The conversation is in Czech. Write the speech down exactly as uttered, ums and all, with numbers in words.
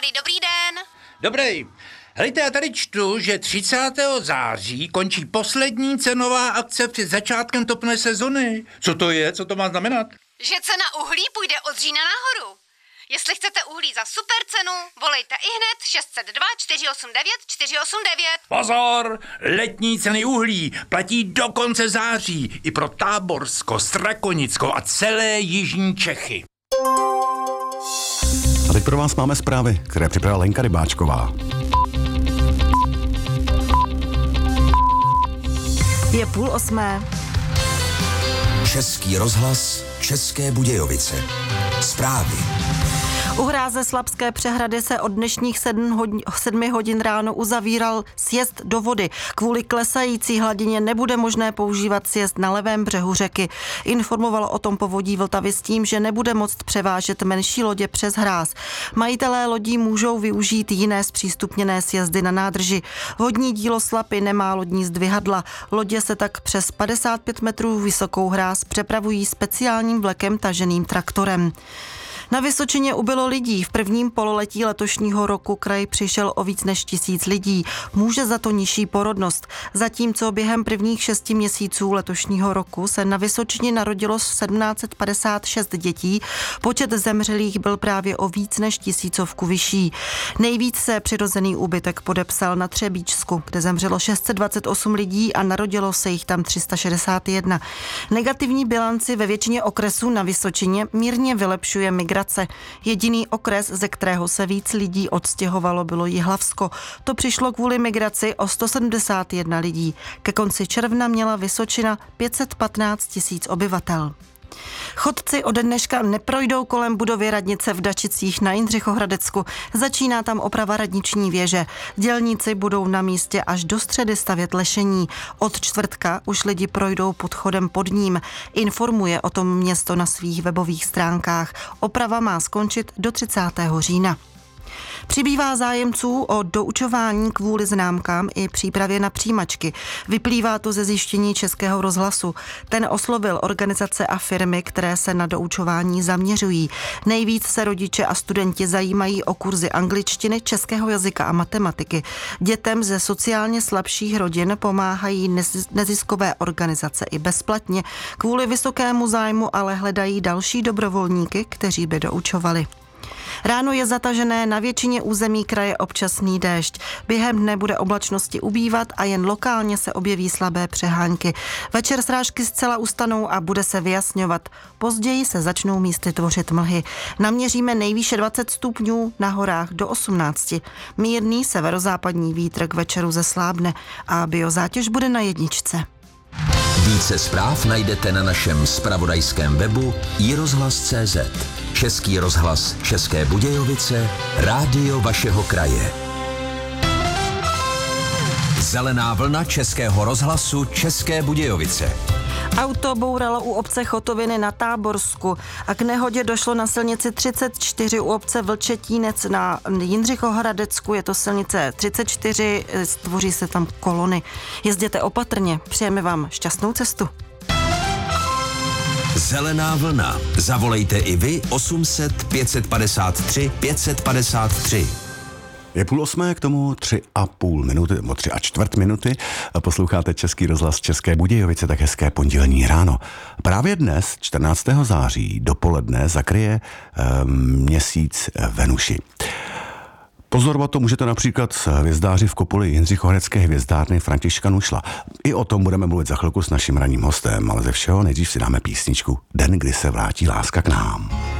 Milý, dobrý den. Dobrý. Helejte, já tady čtu, že třicátého září končí poslední cenová akce před začátkem topné sezony. Co to je? Co to má znamenat? Že cena uhlí půjde od října nahoru. Jestli chcete uhlí za super cenu, volejte ihned šest set dva čtyři osm devět čtyři osm devět. Pozor! Letní ceny uhlí platí do konce září i pro Táborsko, Strakonicko a celé jižní Čechy. A teď pro vás máme zprávy, které připravila Lenka Rybáčková. Je půl osmé. Český rozhlas, České Budějovice. Zprávy. U hráze Slabské přehrady se od dnešních sedm hodin, sedmi hodin ráno uzavíral sjezd do vody. Kvůli klesající hladině nebude možné používat sjezd na levém břehu řeky. Informovalo o tom Povodí Vltavy s tím, že nebude moct převážet menší lodě přes hráz. Majitelé lodí můžou využít jiné zpřístupněné sjezdy na nádrži. Vodní dílo Slapy nemá lodní zdvihadla. Lodě se tak přes padesát pět metrů vysokou hráz přepravují speciálním vlekem taženým traktorem. Na Vysočině ubylo lidí. V prvním pololetí letošního roku kraj přišel o víc než tisíc lidí. Může za to nižší porodnost. Zatímco během prvních šesti měsíců letošního roku se na Vysočině narodilo sedm tisíc sedm set padesát šest dětí. Počet zemřelých byl právě o víc než tisícovku vyšší. Nejvíc se přirozený úbytek podepsal na Třebíčsku, kde zemřelo šest set dvacet osm lidí a narodilo se jich tam tři sta šedesát jedna. Negativní bilanci ve většině okresů na Vysočině mírně vylepšuje migrace. Jediný okres, ze kterého se víc lidí odstěhovalo, bylo Jihlavsko. To přišlo kvůli migraci o sto sedmdesát jedna lidí. Ke konci června měla Vysočina pět set patnáct tisíc obyvatel. Chodci ode dneška neprojdou kolem budovy radnice v Dačicích na Jindřichohradecku. Začíná tam oprava radniční věže. Dělníci budou na místě až do středy stavět lešení. Od čtvrtka už lidi projdou podchodem pod ním. Informuje o tom město na svých webových stránkách. Oprava má skončit do třicátého října. Přibývá zájemců o doučování kvůli známkám i přípravě na přijímačky. Vyplývá to ze zjištění Českého rozhlasu. Ten oslovil organizace a firmy, které se na doučování zaměřují. Nejvíc se rodiče a studenti zajímají o kurzy angličtiny, českého jazyka a matematiky. Dětem ze sociálně slabších rodin pomáhají neziskové organizace i bezplatně. Kvůli vysokému zájmu ale hledají další dobrovolníky, kteří by doučovali. Ráno je zatažené, na většině území kraje občasný déšť. Během dne bude oblačnosti ubývat a jen lokálně se objeví slabé přehánky. Večer srážky zcela ustanou a bude se vyjasňovat. Později se začnou místy tvořit mlhy. Naměříme nejvýše dvacet stupňů, na horách do osmnácti. Mírný severozápadní vítr k večeru zeslábne a biozátěž bude na jedničce. Více zpráv najdete na našem zpravodajském webu i rozhlas tečka cé zet. Český rozhlas České Budějovice, rádio vašeho kraje. Zelená vlna Českého rozhlasu České Budějovice. Auto bouralo u obce Chotoviny na Táborsku a k nehodě došlo na silnici třicet čtyři u obce Vlčetínec na Jindřichohradecku. Je to silnice třicet čtyři, stvoří se tam kolony. Jezděte opatrně, přejeme vám šťastnou cestu. Zelená vlna. Zavolejte i vy osm set pět set padesát tři pět set padesát tři. Je půl osmé, k tomu tři a půl minuty, nebo tři a čtvrt minuty. Posloucháte Český rozhlas České Budějovice, tak hezké pondělní ráno. Právě dnes, čtrnáctého září, dopoledne zakryje e, měsíc Venuši. Pozorovat to můžete například s hvězdáři v kopuli Jindřichohradské hvězdárny Františka Nušla. I o tom budeme mluvit za chvilku s naším ranním hostem, ale ze všeho nejdřív si dáme písničku Den, kdy se vrátí láska k nám.